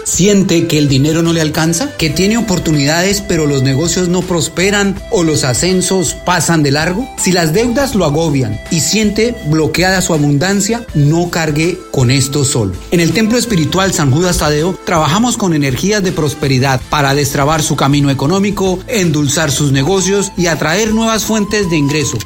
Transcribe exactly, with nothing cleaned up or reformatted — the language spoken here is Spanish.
¿Siente que el dinero no le alcanza? ¿Que tiene oportunidades pero los negocios no prosperan o los ascensos pasan de largo? Si las deudas lo agobian y siente bloqueada su abundancia, no cargue con esto solo. En el Templo Espiritual San Judas Tadeo trabajamos con energías de prosperidad para destrabar su camino económico, endulzar sus negocios y atraer nuevas fuentes de ingreso.